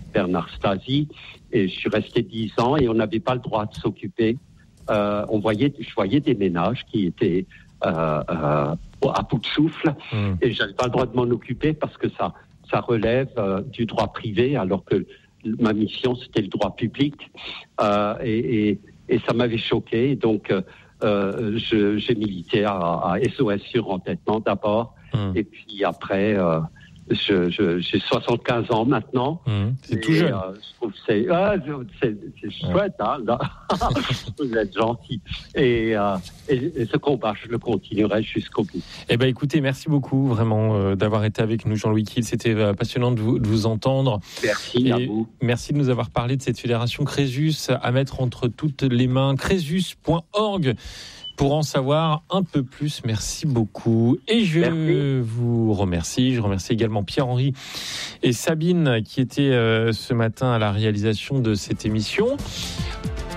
Bernard Stasi, et je suis resté 10 ans et on n'avait pas le droit de s'occuper. Je voyais des ménages qui étaient à bout de souffle et j'avais pas le droit de m'en occuper parce que ça relève du droit privé alors que ma mission c'était le droit public et ça m'avait choqué. Donc j'ai milité à SOS Surentêtement d'abord et puis après j'ai 75 ans maintenant. C'est tout jeune. Je trouve que c'est chouette, hein, là. Vous êtes gentil. Et ce combat, je le continuerai jusqu'au bout. Eh ben, écoutez, merci beaucoup vraiment d'avoir été avec nous, Jean-Louis Kiel. C'était passionnant de vous entendre. Merci à vous. Merci de nous avoir parlé de cette fédération Crésus à mettre entre toutes les mains. Crésus.org. Pour en savoir un peu plus, merci beaucoup. Et je vous remercie. Je remercie également Pierre-Henri et Sabine qui étaient ce matin à la réalisation de cette émission.